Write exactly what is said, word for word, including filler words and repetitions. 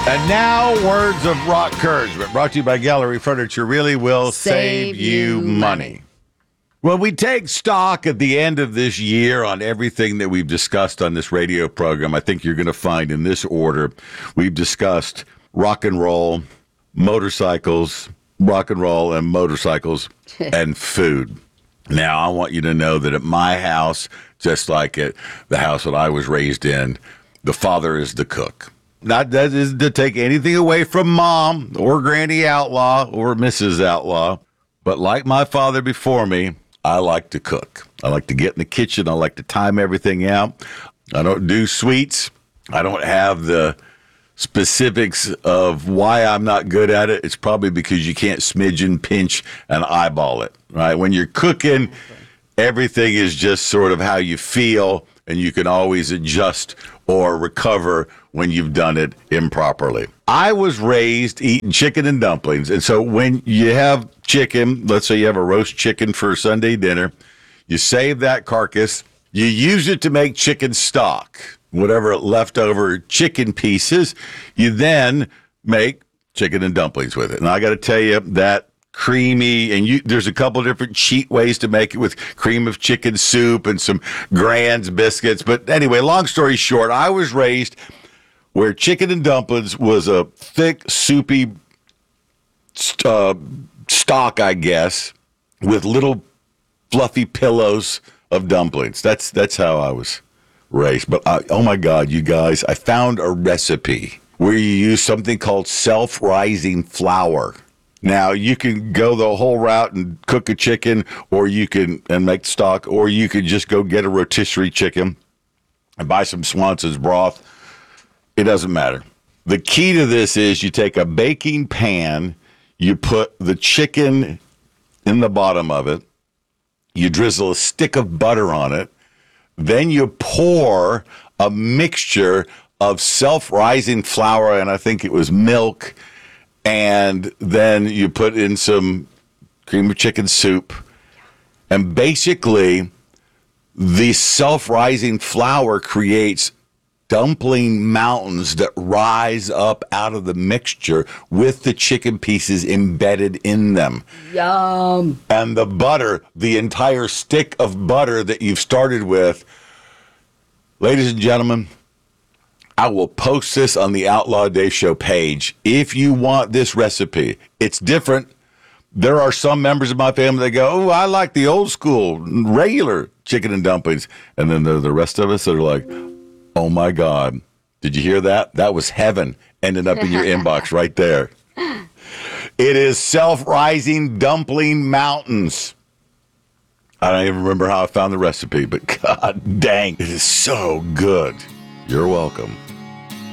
And now, words of rock encouragement, brought to you by Gallery Furniture. Really will save, save you money. money. Well, we take stock at the end of this year on everything that we've discussed on this radio program. I think you're going to find in this order, we've discussed rock and roll, motorcycles, rock and roll and motorcycles, and food. Now, I want you to know that at my house, just like at the house that I was raised in, the father is the cook. Not that is to take anything away from Mom or Granny Outlaw or Missus Outlaw, but like my father before me, I like to cook. I like to get in the kitchen. I like to time everything out. I don't do sweets. I don't have the specifics of why I'm not good at it. It's probably because you can't smidge and pinch and eyeball it, right? When you're cooking, everything is just sort of how you feel, and you can always adjust or recover when you've done it improperly. I was raised eating chicken and dumplings, and so when you have chicken, let's say you have a roast chicken for Sunday dinner, you save that carcass, you use it to make chicken stock, whatever leftover chicken pieces, you then make chicken and dumplings with it. And I got to tell you, that creamy, and you, there's a couple different cheat ways to make it with cream of chicken soup and some Grand's biscuits. But anyway, long story short, I was raised where chicken and dumplings was a thick, soupy uh, stock, I guess, with little fluffy pillows of dumplings. That's that's how I was raised. But I, oh my God, you guys, I found a recipe where you use something called self-rising flour. Now, you can go the whole route and cook a chicken, or you can and make stock, or you could just go get a rotisserie chicken and buy some Swanson's broth. It doesn't matter. The key to this is you take a baking pan, you put the chicken in the bottom of it, you drizzle a stick of butter on it, then you pour a mixture of self-rising flour, and I think it was milk, and then you put in some cream of chicken soup. And basically, the self-rising flour creates dumpling mountains that rise up out of the mixture with the chicken pieces embedded in them. Yum. And the butter, the entire stick of butter that you've started with. Ladies and gentlemen, I will post this on the Outlaw Day Show page if you want this recipe. It's different. There are some members of my family that go, oh, I like the old school, regular chicken and dumplings. And then there are the rest of us that are like, oh, my God, did you hear that? That was heaven ending up in your inbox right there. It is self-rising dumpling mountains. I don't even remember how I found the recipe, but God dang, it is so good. You're welcome.